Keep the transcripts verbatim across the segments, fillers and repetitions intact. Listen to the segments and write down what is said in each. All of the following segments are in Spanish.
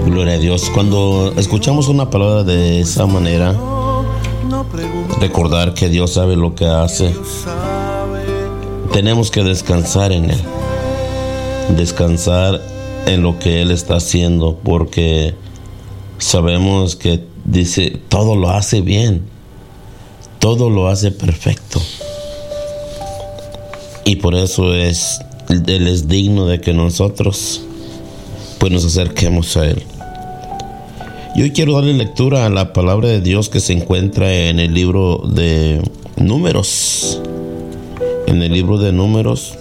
Gloria a Dios. Cuando escuchamos una palabra de esa manera, recordar que Dios sabe lo que hace. Tenemos que descansar en Él. Descansar en lo que Él está haciendo, porque sabemos que dice, todo lo hace bien, todo lo hace perfecto. Y por eso es, Él es digno de que nosotros pues nos acerquemos a Él. Y hoy quiero darle lectura a la palabra de Dios que se encuentra en el libro de Números. En el libro de Números.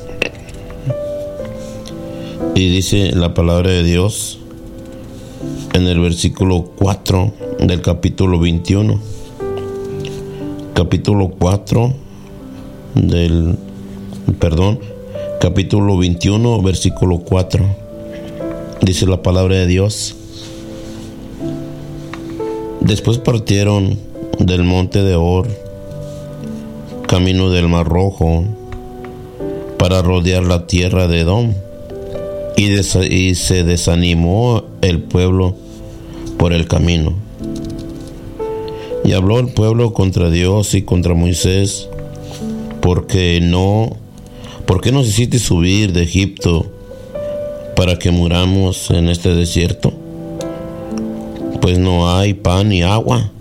Y dice la palabra de Dios en el versículo cuatro del capítulo veintiuno. Capítulo cuatro del, perdón, capítulo veintiuno, versículo cuatro. Dice la palabra de Dios: después partieron del monte de Hor, camino del Mar Rojo, para rodear la tierra de Edom, y, des- y se desanimó el pueblo por el camino. Y habló el pueblo contra Dios y contra Moisés, porque no, ¿por qué nos hiciste subir de Egipto para que muramos en este desierto? Pues no hay pan ni agua,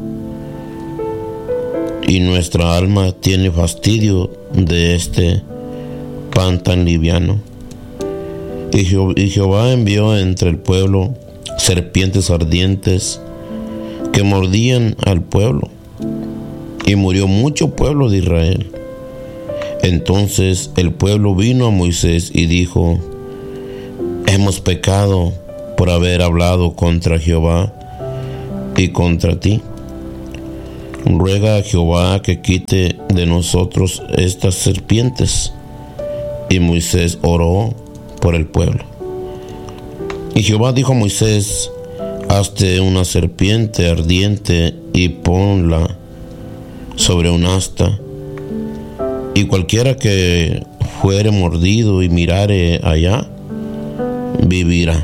y nuestra alma tiene fastidio de este pan tan liviano. Y, Je- y Jehová envió entre el pueblo serpientes ardientes que mordían al pueblo, y murió mucho pueblo de Israel. Entonces el pueblo vino a Moisés y dijo: hemos pecado por haber hablado contra Jehová y contra ti. Ruega a Jehová que quite de nosotros estas serpientes. Y Moisés oró por el pueblo. Y Jehová dijo a Moisés: hazte una serpiente ardiente y ponla sobre un asta, y cualquiera que fuere mordido y mirare allá, vivirá.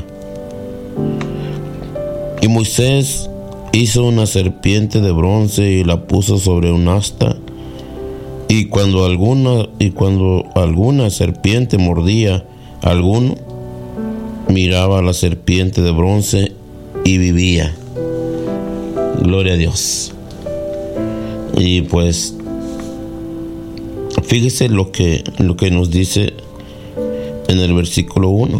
Y Moisés hizo una serpiente de bronce y la puso sobre un asta, y cuando alguna y cuando alguna serpiente mordía a alguno, miraba a la serpiente de bronce y vivía. Gloria a Dios. Y pues fíjese lo que lo que nos dice en el versículo uno.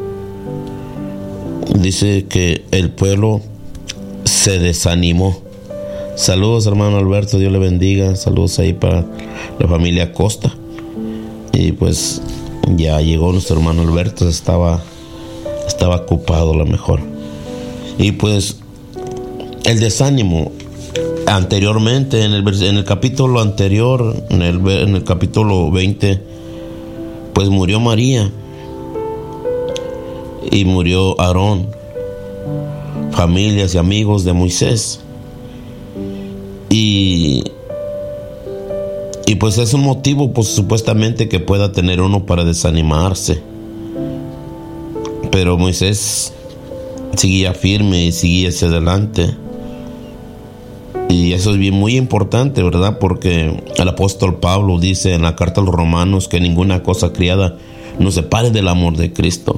Dice que el pueblo se desanimó. Saludos, hermano Alberto, Dios le bendiga. Saludos ahí para la familia Costa. Y pues ya llegó nuestro hermano Alberto, estaba, estaba ocupado a lo mejor. Y pues el desánimo, anteriormente, en el, en el capítulo anterior, en el, en el capítulo veinte, pues murió María y murió Aarón, familias y amigos de Moisés. Y, y pues es un motivo, pues supuestamente, que pueda tener uno para desanimarse. Pero Moisés seguía firme y seguía hacia adelante. Y eso es bien muy importante, ¿verdad? Porque el apóstol Pablo dice en la carta a los Romanos que ninguna cosa criada nos separe del amor de Cristo.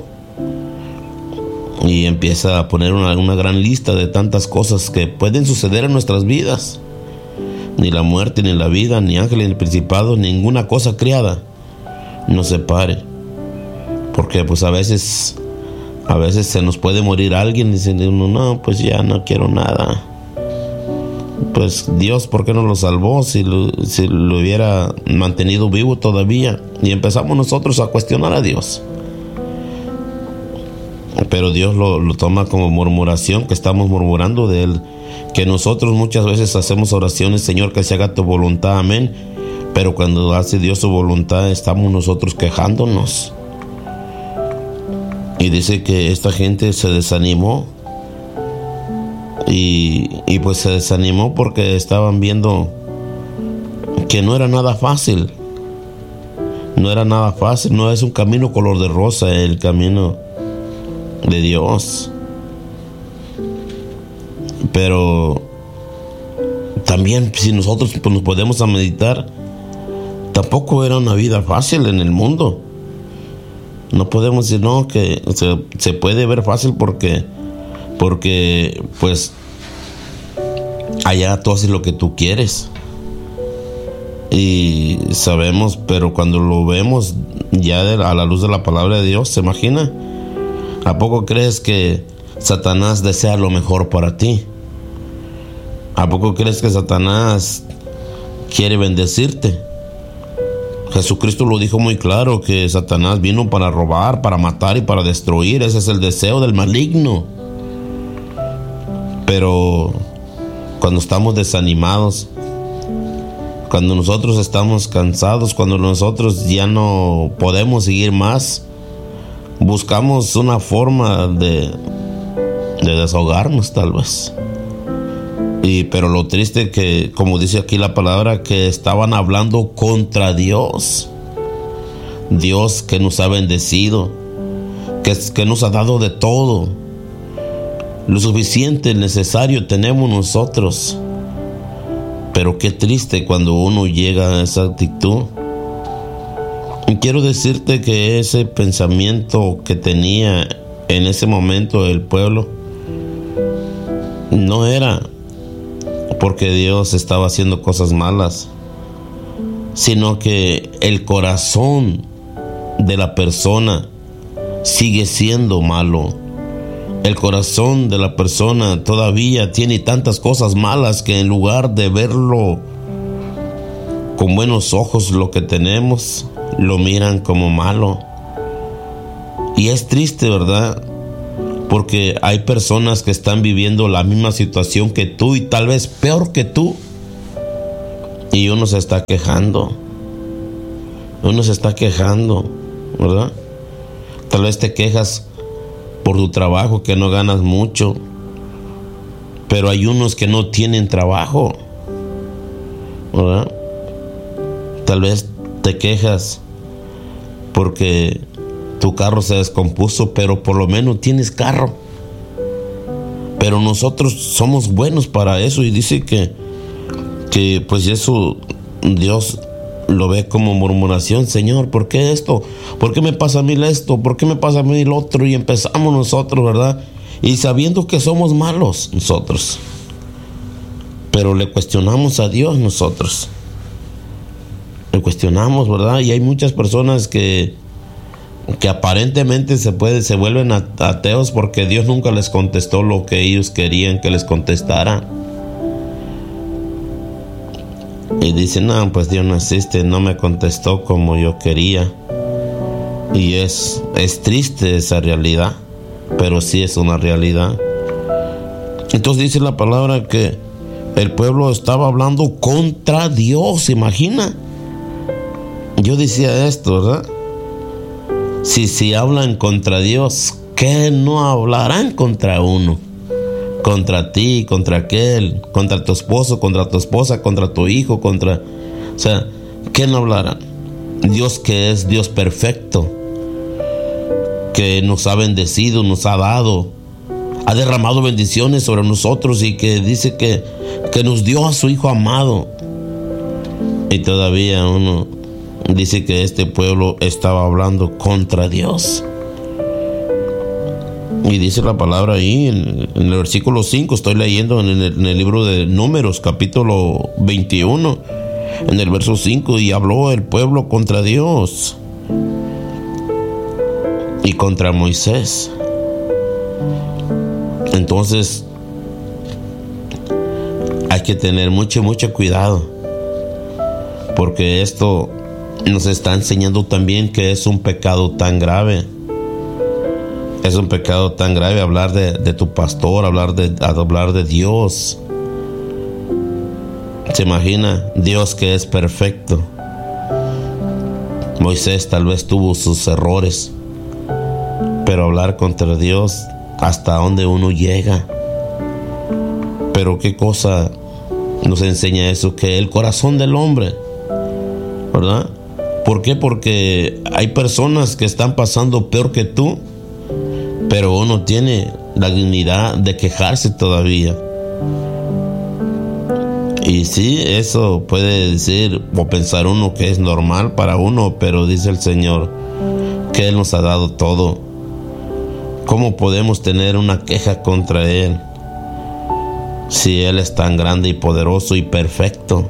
Y empieza a poner una, una gran lista de tantas cosas que pueden suceder en nuestras vidas. Ni la muerte, ni la vida, ni ángeles, ni principados, ninguna cosa criada nos separe. Porque pues a veces, a veces se nos puede morir alguien y dice uno: no, pues ya no quiero nada. Pues Dios, ¿por qué no lo salvó si lo, si lo hubiera mantenido vivo todavía? Y empezamos nosotros a cuestionar a Dios. Pero Dios lo, lo toma como murmuración, que estamos murmurando de Él. Que nosotros muchas veces hacemos oraciones: Señor, que se haga tu voluntad, amén. Pero cuando hace Dios su voluntad, estamos nosotros quejándonos. Y dice que esta gente se desanimó. Y, y pues se desanimó porque estaban viendo que no era nada fácil. No era nada fácil, no es un camino color de rosa el camino de Dios. Pero también, si nosotros pues, nos podemos a meditar, tampoco era una vida fácil en el mundo. No podemos decir, no, que se, se puede ver fácil porque, porque, pues, allá tú haces lo que tú quieres. Y sabemos, pero cuando lo vemos ya de, a la luz de la palabra de Dios, ¿se imagina? ¿A poco crees que Satanás desea lo mejor para ti? ¿A poco crees que Satanás quiere bendecirte? Jesucristo lo dijo muy claro, que Satanás vino para robar, para matar y para destruir. Ese es el deseo del maligno. Pero cuando estamos desanimados, cuando nosotros estamos cansados, cuando nosotros ya no podemos seguir más, buscamos una forma de, de desahogarnos tal vez. Y, pero lo triste que, como dice aquí la palabra, que estaban hablando contra Dios. Dios que nos ha bendecido, que, que nos ha dado de todo. Lo suficiente, necesario tenemos nosotros. Pero qué triste cuando uno llega a esa actitud. Y quiero decirte que ese pensamiento que tenía en ese momento el pueblo no era porque Dios estaba haciendo cosas malas, sino que el corazón de la persona sigue siendo malo. El corazón de la persona todavía tiene tantas cosas malas que en lugar de verlo con buenos ojos lo que tenemos, lo miran como malo. Y es triste, ¿verdad? Porque hay personas que están viviendo la misma situación que tú y tal vez peor que tú. Y uno se está quejando. Uno se está quejando, ¿verdad? Tal vez te quejas por tu trabajo, que no ganas mucho. Pero hay unos que no tienen trabajo, ¿verdad? Tal vez te quejas porque tu carro se descompuso, pero por lo menos tienes carro. Pero nosotros somos buenos para eso, y dice que, que pues eso Dios lo ve como murmuración. Señor, ¿por qué esto? ¿Por qué me pasa a mí esto? ¿Por qué me pasa a mí el otro? Y empezamos nosotros, ¿verdad? Y sabiendo que somos malos nosotros, pero le cuestionamos a Dios nosotros. Le cuestionamos, ¿verdad? Y hay muchas personas que que aparentemente se puede, se vuelven ateos porque Dios nunca les contestó lo que ellos querían que les contestara. Y dicen, no, pues Dios no existe, no me contestó como yo quería. Y es, es triste esa realidad, pero sí es una realidad. Entonces dice la palabra que el pueblo estaba hablando contra Dios, ¿se imagina? Yo decía esto, ¿verdad? Si, si hablan contra Dios, ¿qué no hablarán contra uno? Contra ti, contra aquel, contra tu esposo, contra tu esposa, contra tu hijo, contra... O sea, ¿qué no hablarán? Dios, que es Dios perfecto, que nos ha bendecido, nos ha dado, ha derramado bendiciones sobre nosotros, y que dice que, que nos dio a su Hijo amado. Y todavía uno dice que este pueblo estaba hablando contra Dios. Y dice la palabra ahí en, en el versículo cinco, estoy leyendo en el, en el libro de Números, capítulo veintiuno, en el verso cinco, y habló el pueblo contra Dios y contra Moisés. Entonces hay que tener mucho, mucho cuidado, porque esto nos está enseñando también que es un pecado tan grave. Es un pecado tan grave hablar de, de tu pastor, hablar de, hablar de Dios. ¿Se imagina? Dios, que es perfecto. Moisés tal vez tuvo sus errores, pero hablar contra Dios, hasta dónde uno llega. Pero qué cosa nos enseña eso, que el corazón del hombre, ¿verdad? ¿Por qué? Porque hay personas que están pasando peor que tú, pero uno tiene la dignidad de quejarse todavía. Y sí, eso puede decir o pensar uno que es normal para uno, pero dice el Señor que Él nos ha dado todo. ¿Cómo podemos tener una queja contra Él si Él es tan grande y poderoso y perfecto?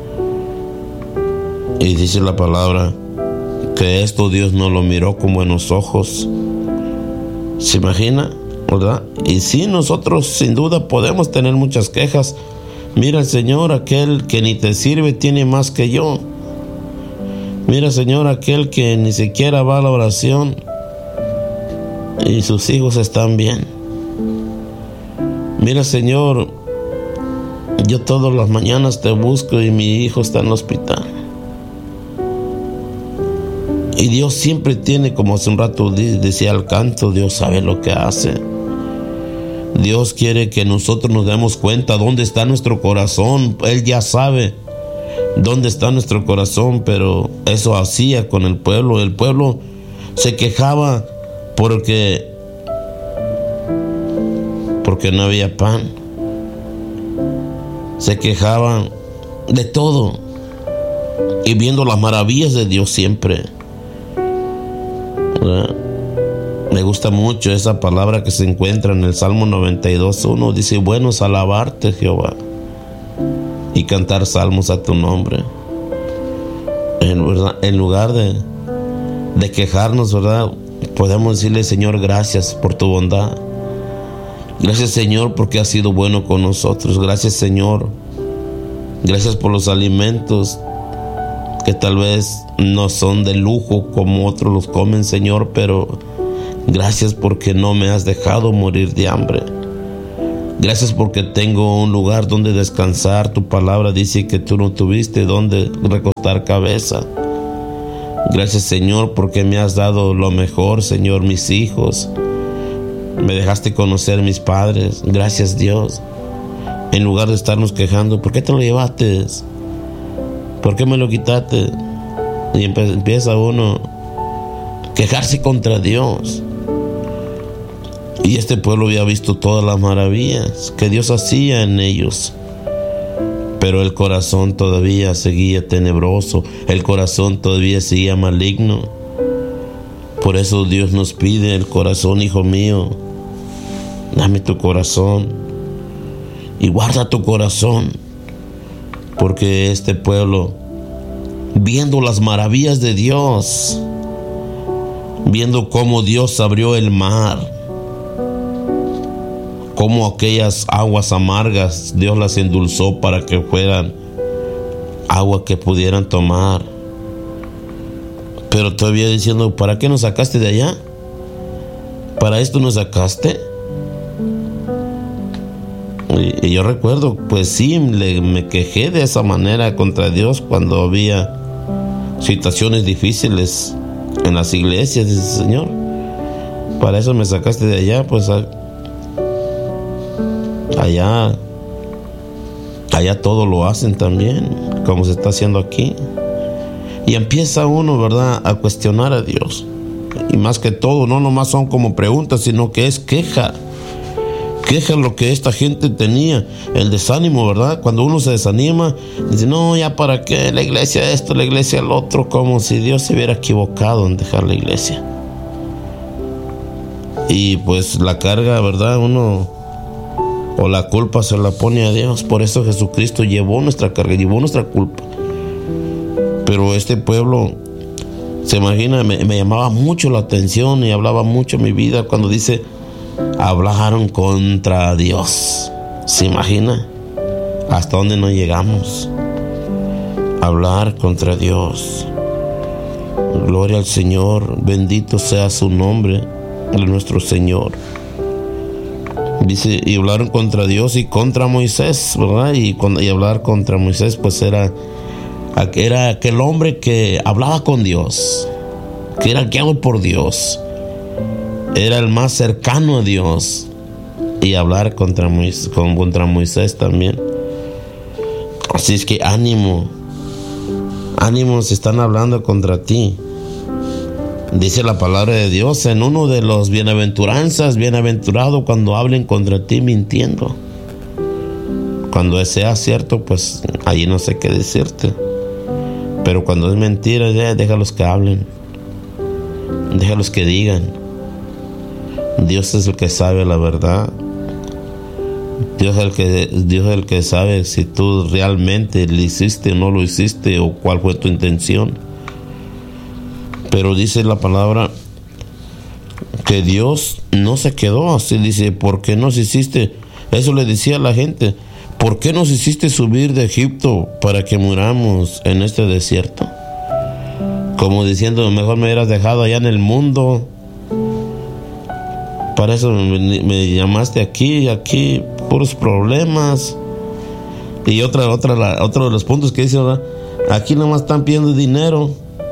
Y dice la palabra que esto Dios no lo miró con buenos ojos. ¿Se imagina? ¿Verdad? Y sí, nosotros sin duda podemos tener muchas quejas. Mira, Señor, aquel que ni te sirve tiene más que yo. Mira, Señor, aquel que ni siquiera va a la oración y sus hijos están bien. Mira, Señor, yo todas las mañanas te busco y mi hijo está en el hospital. Y Dios siempre tiene, como hace un rato decía el canto, Dios sabe lo que hace. Dios quiere que nosotros nos demos cuenta dónde está nuestro corazón. Él ya sabe dónde está nuestro corazón, pero eso hacía con el pueblo. El pueblo se quejaba porque, porque no había pan. Se quejaban de todo y viendo las maravillas de Dios siempre. ¿Verdad? Me gusta mucho esa palabra que se encuentra en el Salmo noventa y dos uno. Dice, bueno es alabarte, Jehová, y cantar salmos a tu nombre. En, ¿verdad? En lugar de, de quejarnos, ¿verdad? Podemos decirle, Señor, gracias por tu bondad. Gracias, Señor, porque has sido bueno con nosotros. Gracias, Señor. Gracias por los alimentos que tal vez no son de lujo como otros los comen, Señor, pero gracias porque no me has dejado morir de hambre. Gracias porque tengo un lugar donde descansar. Tu palabra dice que tú no tuviste donde recostar cabeza. Gracias, Señor, porque me has dado lo mejor, Señor, mis hijos. Me dejaste conocer mis padres. Gracias, Dios. En lugar de estarnos quejando, ¿por qué te lo llevaste? ¿Por qué me lo quitaste? Y empieza uno a quejarse contra Dios. Y este pueblo había visto todas las maravillas que Dios hacía en ellos. Pero el corazón todavía seguía tenebroso. El corazón todavía seguía maligno. Por eso Dios nos pide el corazón, hijo mío. Dame tu corazón. Y guarda tu corazón. Porque este pueblo, viendo las maravillas de Dios, viendo cómo Dios abrió el mar, cómo aquellas aguas amargas Dios las endulzó para que fueran agua que pudieran tomar. Pero todavía diciendo, ¿para qué nos sacaste de allá? ¿Para esto nos sacaste? Y, y yo recuerdo, pues sí, le, me quejé de esa manera contra Dios cuando había situaciones difíciles en las iglesias. Dice, Señor, para eso me sacaste de allá, pues a, allá, allá todo lo hacen también, como se está haciendo aquí. Y empieza uno, ¿verdad?, a cuestionar a Dios. Y más que todo, no nomás son como preguntas, sino que es queja. Queja lo que esta gente tenía, el desánimo, ¿verdad? Cuando uno se desanima, dice, no, ya para qué, la iglesia esto, la iglesia el otro, como si Dios se hubiera equivocado en dejar la iglesia. Y pues la carga, ¿verdad? Uno, o la culpa se la pone a Dios. Por eso Jesucristo llevó nuestra carga, llevó nuestra culpa. Pero este pueblo, se imagina, me, me llamaba mucho la atención y hablaba mucho mi vida cuando dice, hablaron contra Dios. ¿Se imagina hasta dónde nos llegamos? Hablar contra Dios. Gloria al Señor, bendito sea su nombre, de nuestro Señor. Dice, y hablaron contra Dios y contra Moisés, ¿verdad? Y, y hablar contra Moisés, pues era, era aquel hombre que hablaba con Dios, que era guiado por Dios. Era el más cercano a Dios. Y hablar contra Moisés, contra Moisés también. Así es que ánimo. Ánimo, se están hablando contra ti. Dice la palabra de Dios en uno de los bienaventuranzas, bienaventurado cuando hablen contra ti mintiendo. Cuando sea cierto, pues ahí no sé qué decirte. Pero cuando es mentira, ya déjalos que hablen, déjalos que digan. Dios es el que sabe la verdad. Dios es el que, Dios es el que sabe si tú realmente lo hiciste o no lo hiciste, o cuál fue tu intención. Pero dice la palabra que Dios no se quedó así. Dice, ¿por qué nos hiciste? Eso le decía a la gente, ¿por qué nos hiciste subir de Egipto para que muramos en este desierto? Como diciendo, mejor me hubieras dejado allá en el mundo. Para eso me, me llamaste aquí, aquí puros problemas. Y otra, otra, la, otro de los puntos que dice, ¿verdad? Aquí nomás están pidiendo dinero.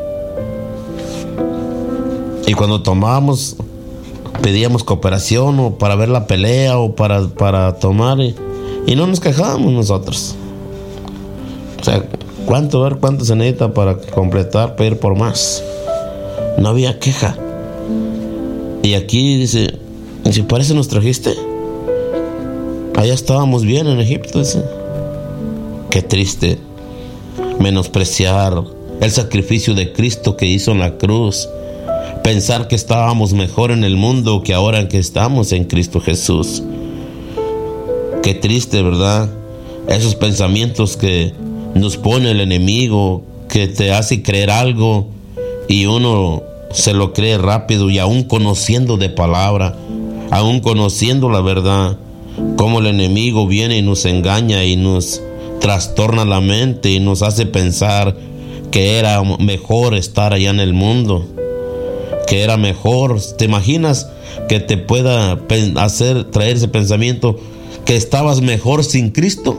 Y cuando tomábamos, pedíamos cooperación o para ver la pelea o para, para tomar, y, y no nos quejábamos nosotros. O sea, ¿cuánto, ver cuánto se necesita para completar, pedir por más? No había queja. Y aquí dice, si para eso nos trajiste, allá estábamos bien en Egipto. Dice, qué triste menospreciar el sacrificio de Cristo que hizo en la cruz. Pensar que estábamos mejor en el mundo que ahora que estamos en Cristo Jesús. Qué triste, ¿verdad? Esos pensamientos que nos pone el enemigo, que te hace creer algo y uno se lo cree rápido, y aún conociendo de palabra, aún conociendo la verdad, como el enemigo viene y nos engaña y nos trastorna la mente y nos hace pensar que era mejor estar allá en el mundo, que era mejor. ¿Te imaginas que te pueda hacer traer ese pensamiento que estabas mejor sin Cristo?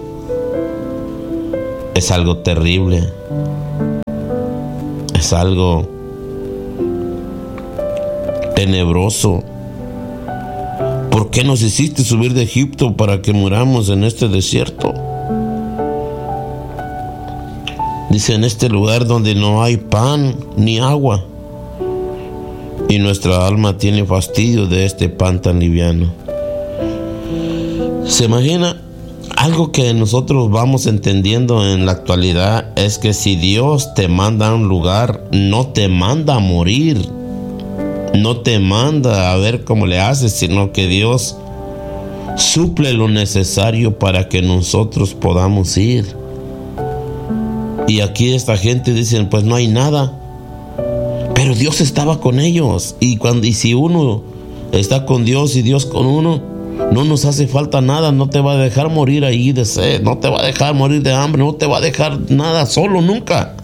Es algo terrible. Es algo tenebroso. ¿Por qué nos hiciste subir de Egipto para que muramos en este desierto? Dice, en este lugar donde no hay pan ni agua, y nuestra alma tiene fastidio de este pan tan liviano. ¿Se imagina? Algo que nosotros vamos entendiendo en la actualidad es que si Dios te manda a un lugar, no te manda a morir, no te manda a ver cómo le haces, sino que Dios suple lo necesario para que nosotros podamos ir. Y aquí esta gente dice, pues no hay nada. Pero Dios estaba con ellos, y cuando y si uno está con Dios y Dios con uno, no nos hace falta nada. No te va a dejar morir ahí de sed, no te va a dejar morir de hambre, no te va a dejar nada solo nunca.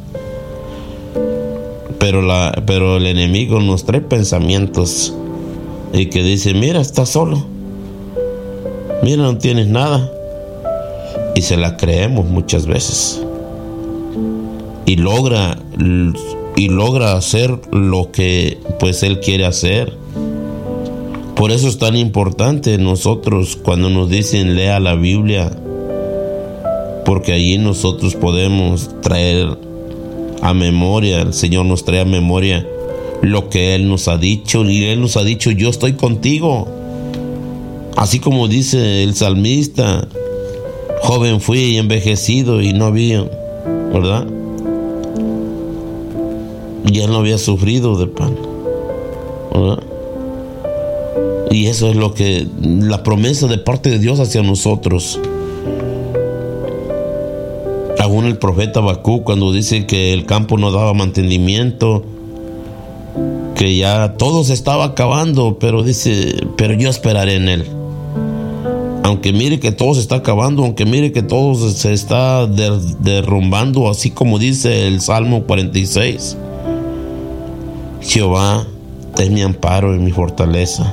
Pero la pero el enemigo nos trae pensamientos y que dice, mira, estás solo, mira, no tienes nada, y se la creemos muchas veces, y logra y logra hacer lo que pues él quiere hacer. Por eso es tan importante nosotros cuando nos dicen lea la Biblia, porque allí nosotros podemos traer a memoria, el Señor nos trae a memoria lo que Él nos ha dicho, y Él nos ha dicho, yo estoy contigo. Así como dice el salmista, joven fui y envejecido y no había, ¿verdad? Ya no había sufrido de pan, ¿verdad? Y eso es lo que, la promesa de parte de Dios hacia nosotros. Aún el profeta Habacuc, cuando dice que el campo no daba mantenimiento, que ya todo se estaba acabando, pero dice, pero yo esperaré en él. Aunque mire que todo se está acabando, aunque mire que todo se está derrumbando, así como dice el Salmo cuarenta y seis. Jehová es mi amparo y mi fortaleza.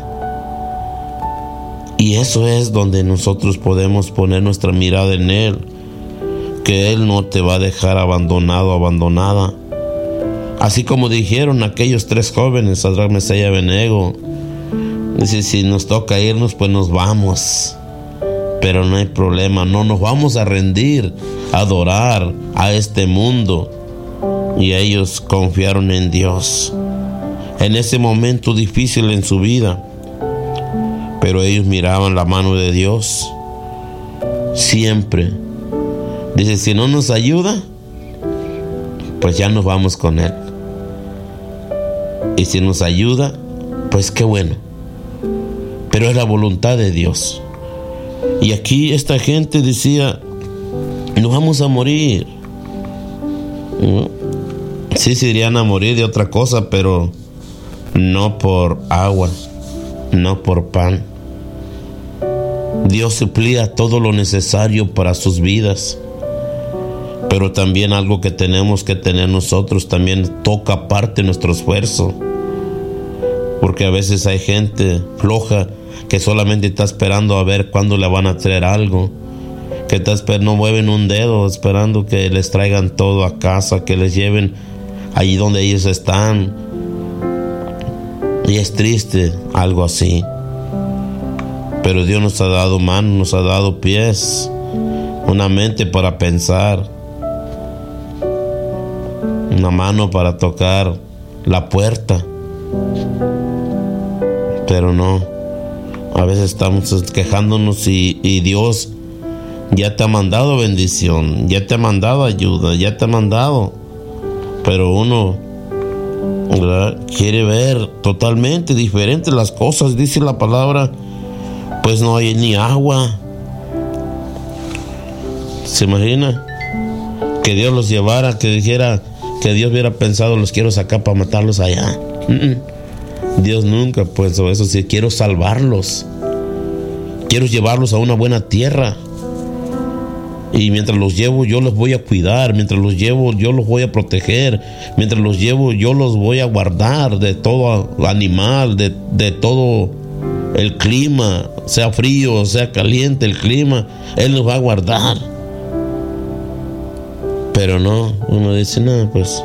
Y eso es donde nosotros podemos poner nuestra mirada en Él, que Él no te va a dejar abandonado, abandonada. Así como dijeron aquellos tres jóvenes, Sadrach, Mesach y Abednego, dice, si nos toca irnos, pues nos vamos, pero no hay problema, no nos vamos a rendir, a adorar a este mundo. Y ellos confiaron en Dios en ese momento difícil en su vida, pero ellos miraban la mano de Dios. siempre. Dice, si no nos ayuda, pues ya nos vamos con Él. Y si nos ayuda, pues qué bueno. Pero es la voluntad de Dios. Y aquí esta gente decía, nos vamos a morir. Sí, se irían a morir de otra cosa, pero no por agua, no por pan. Dios suplía todo lo necesario para sus vidas. Pero también algo que tenemos que tener nosotros, también toca parte de nuestro esfuerzo. Porque a veces hay gente floja que solamente está esperando a ver cuándo le van a traer algo. Que está esperando, no mueven un dedo esperando que les traigan todo a casa, que les lleven allí donde ellos están. Y es triste algo así. Pero Dios nos ha dado manos, nos ha dado pies, una mente para pensar, una mano para tocar la puerta. Pero no, a veces estamos quejándonos y, y Dios ya te ha mandado bendición, ya te ha mandado ayuda, ya te ha mandado. Pero uno, ¿verdad?, quiere ver totalmente diferente las cosas. Dice la palabra, pues no hay ni agua. ¿Se imagina? Que Dios los llevara, que dijera, que Dios hubiera pensado, los quiero sacar para matarlos allá. Dios nunca pensó eso. Si quiero salvarlos, quiero llevarlos a una buena tierra. Y mientras los llevo, yo los voy a cuidar. Mientras los llevo, yo los voy a proteger. Mientras los llevo, yo los voy a guardar de todo animal, de, de todo el clima, sea frío, sea caliente el clima, Él nos va a guardar. Pero no, uno dice, no, pues